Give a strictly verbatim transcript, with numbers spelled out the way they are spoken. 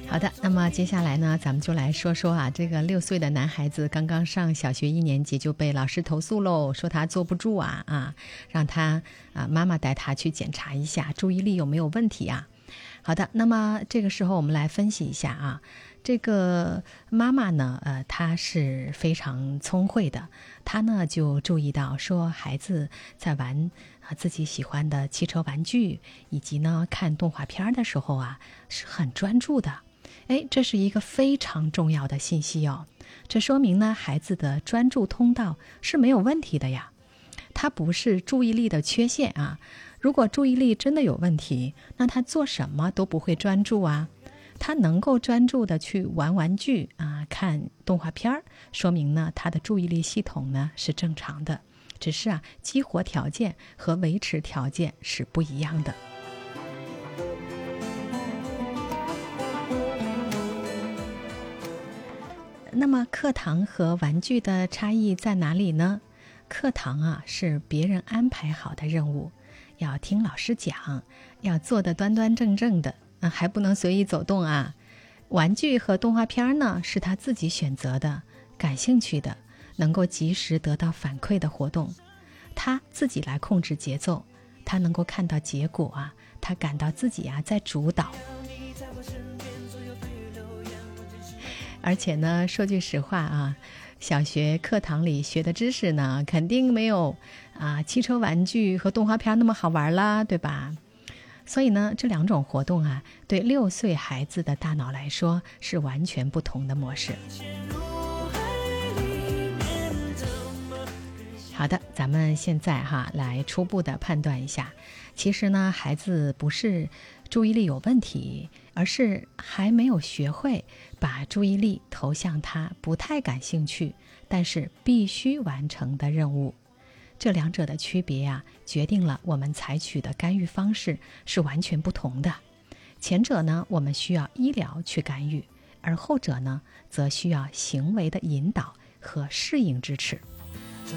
好的，那么接下来呢，咱们就来说说啊，这个六岁的男孩子刚刚上小学一年级就被老师投诉喽，说他坐不住啊啊，让他啊妈妈带他去检查一下注意力有没有问题啊。好的，那么这个时候我们来分析一下啊，这个妈妈呢，呃，她是非常聪慧的，她呢就注意到说孩子在玩啊自己喜欢的汽车玩具，以及呢看动画片的时候啊是很专注的。哎，这是一个非常重要的信息哦，这说明呢孩子的专注通道是没有问题的呀，它不是注意力的缺陷啊。如果注意力真的有问题，那他做什么都不会专注啊。他能够专注的去玩玩具啊，看动画片，说明呢他的注意力系统呢是正常的，只是啊激活条件和维持条件是不一样的。那么课堂和玩具的差异在哪里呢？课堂啊是别人安排好的任务，要听老师讲，要做得端端正正的，啊，还不能随意走动啊。玩具和动画片呢是他自己选择的，感兴趣的，能够及时得到反馈的活动，他自己来控制节奏，他能够看到结果啊，他感到自己啊在主导。而且呢，说句实话啊，小学课堂里学的知识呢，肯定没有啊汽车玩具和动画片那么好玩啦，对吧？所以呢，这两种活动啊，对六岁孩子的大脑来说是完全不同的模式。好的，咱们现在哈来初步的判断一下，其实呢，孩子不是注意力有问题，而是还没有学会把注意力投向他不太感兴趣，但是必须完成的任务。这两者的区别啊，决定了我们采取的干预方式是完全不同的。前者呢，我们需要医疗去干预，而后者呢，则需要行为的引导和适应支持。